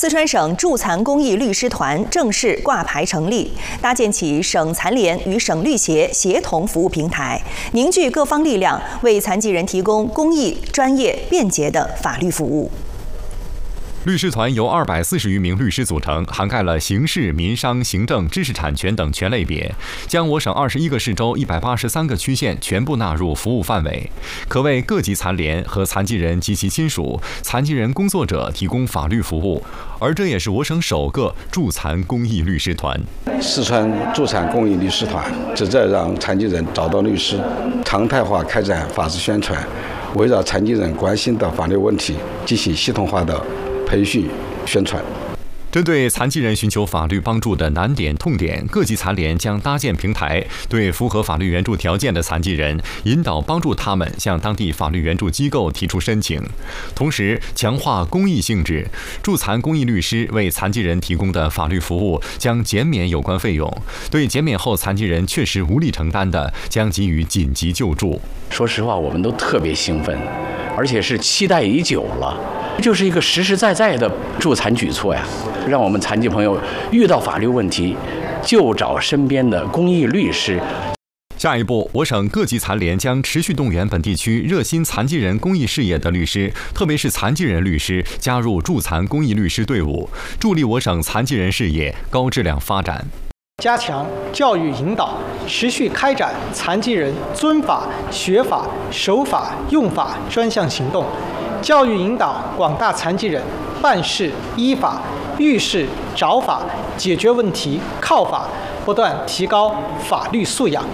四川省助残公益律师团正式挂牌成立，搭建起省残联与省律协协同服务平台，凝聚各方力量，为残疾人提供公益、专业、便捷的法律服务。 律师团由240余名律师组成，涵盖了刑事、民商、行政、知识产权等全类别，将我省21个市州183个区县全部纳入服务范围，可为各级残联和残疾人及其亲属、残疾人工作者提供法律服务。而这也是我省首个助残公益律师团。 四川助残公益律师团旨在让残疾人找到律师，常态化开展法治宣传，围绕残疾人关心的法律问题进行系统化的培训宣传。 针对残疾人寻求法律帮助的难点痛点，各级残联将搭建平台，对符合法律援助条件的残疾人引导帮助他们向当地法律援助机构提出申请，同时强化公益性质。助残公益律师为残疾人提供的法律服务将减免有关费用，对减免后残疾人确实无力承担的，将给予紧急救助。 说实话，我们都特别兴奋，而且是期待已久了。就是一个实实在在的助残举措呀，让我们残疾朋友遇到法律问题就找身边的公益律师。 下一步，我省各级残联将持续动员本地区热心残疾人公益事业的律师，特别是残疾人律师加入助残公益律师队伍，助力我省残疾人事业高质量发展。 加强教育引导，持续开展残疾人遵法、学法、守法、用法专项行动，教育引导广大残疾人办事依法、遇事找法、解决问题靠法，不断提高法律素养。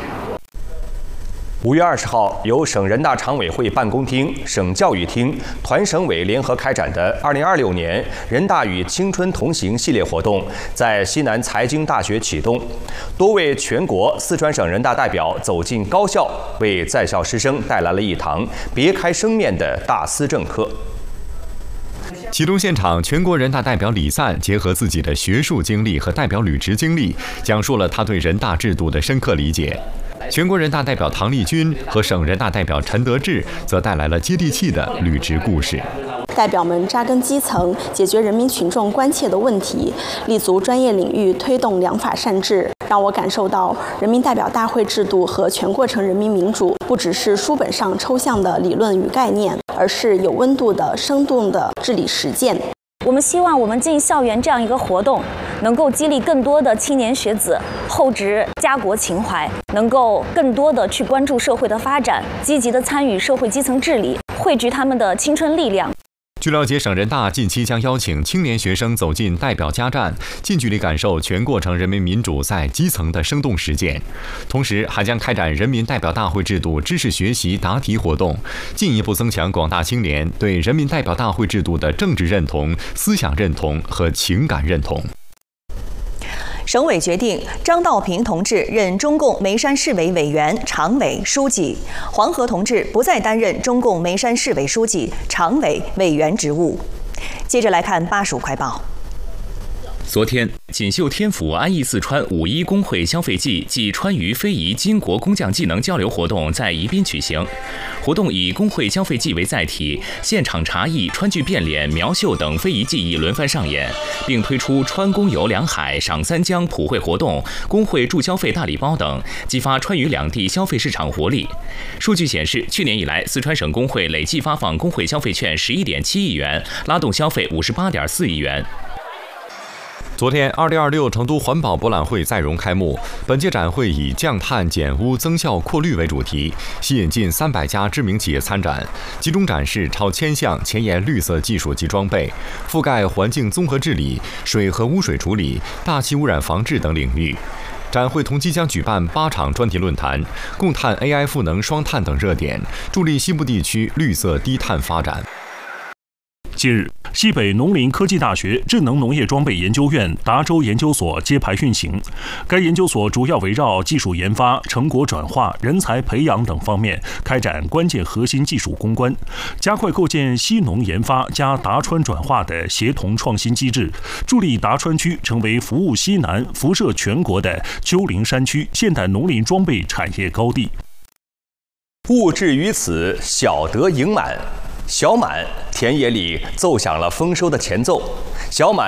5月20号，由省人大常委会办公厅、省教育厅、团省委联合开展的2026年人大与青春同行系列活动在西南财经大学启动，多位全国四川省人大代表走进高校，为在校师生带来了一堂别开生面的大思政课。 启动现场，全国人大代表李散结合自己的学术经历和代表履职经历，讲述了他对人大制度的深刻理解。全国人大代表唐丽君和省人大代表陈德志则带来了接地气的履职故事。 代表们扎根基层，解决人民群众关切的问题，立足专业领域，推动良法善治，让我感受到人民代表大会制度和全过程人民民主不只是书本上抽象的理论与概念，而是有温度的、生动的治理实践。 我们希望我们进校园这样一个活动，能够激励更多的青年学子厚植家国情怀，能够更多的去关注社会的发展，积极的参与社会基层治理，汇聚他们的青春力量。 据了解，省人大近期将邀请青年学生走进代表家站，近距离感受全过程人民民主在基层的生动实践。同时，还将开展人民代表大会制度知识学习答题活动，进一步增强广大青年对人民代表大会制度的政治认同、思想认同和情感认同。 省委决定张道平同志任中共眉山市委委员、常委、书记，黄河同志不再担任中共眉山市委书记、常委、委员职务。接着来看85快报。 昨天，锦绣天府安逸四川5·1工会消费季暨川渝非遗巾帼工匠技能交流活动在宜宾举行。活动以工会消费季为载体，现场茶艺、川剧变脸、苗绣等非遗技艺轮番上演，并推出川工游两海、赏三江普惠活动、工会助消费大礼包等，激发川渝两地消费市场活力。数据显示，去年以来，四川省工会累计发放工会消费券11.7亿元，拉动消费58.4亿元。 昨天，2026成都环保博览会在蓉开幕。本届展会以降碳减污、增效扩绿为主题，吸引近300家知名企业参展，集中展示超1000项前沿绿色技术及装备，覆盖环境综合治理、水和污水处理、大气污染防治等领域。展会同期将举办8场专题论坛，共探 AI 赋能双碳等热点，助力西部地区绿色低碳发展。 近日，西北农林科技大学智能农业装备研究院达州研究所揭牌运行。该研究所主要围绕技术研发、成果转化、人才培养等方面开展关键核心技术攻关，加快构建西农研发加达川转化的协同创新机制，助力达川区成为服务西南、辐射全国的丘陵山区现代农林装备产业高地。 物至于此，小得盈满。小满，田野里奏响了丰收的前奏。小满